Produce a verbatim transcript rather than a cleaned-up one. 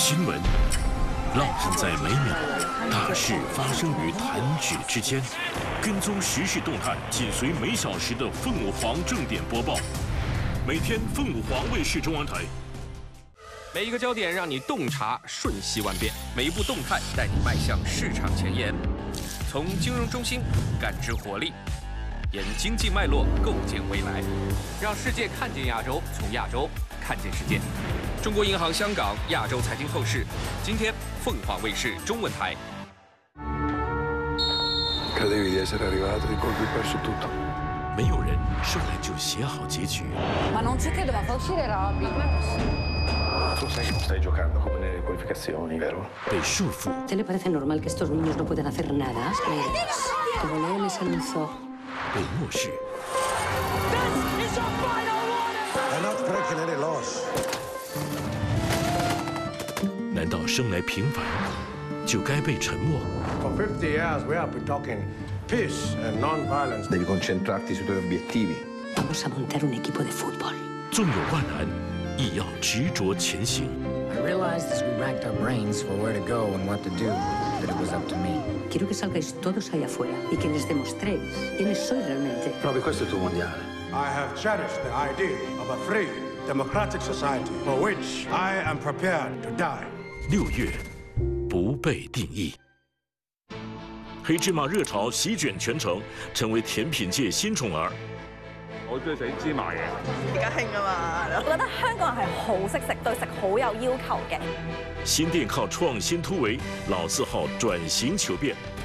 新闻浪漫在每秒，大事发生于弹指之间。跟踪时事动态，紧随每小时的凤舞凰正点播报。每天凤舞凰卫视中文台。 每一个焦点让你洞察瞬息万变，每一步动态带你迈向市场前沿。从金融中心感知活力，沿经济脉络构建未来，让世界看见亚洲，从亚洲看见世界。中国银行香港亚洲财经透视，今天凤凰卫视中文台。 Credevi di essere arrivato di colpo hai perso tutto. 没有人生来就写好结局。 Ma non ci credo, ma fa uscire Robby. Tu sai che non stai giocando come nelle qualificazioni, vero? 被束缚。 ¿Te le parece normal que estos niños no puedan hacer nada? Como Leo les anunció. 被漠视。 È not freaking any loss. 难道生来平凡就该被沉默？ For fifty years we have been talking peace and non-violence. Devi concentrarti sui tuoi obiettivi. Vamos a montar un equipo de fútbol. 纵有万难，亦要执着前行。 I realized as we racked our brains for where to go and what to do, that it was up to me. Quiero que salgáis todos ahí afuera y que les demostréis quiénes sois realmente. Proprio questo è il tuo mondiale. I have cherished the idea of a free, democratic society for which I am prepared to die. 六月，不被定义。黑芝麻热潮席卷全城，成为甜品界新宠儿。 我中意食芝麻嘢。 而家興啊嘛，我覺得香港人係好識食，對食好有要求嘅。 新店靠創新突圍，老字號轉型求變，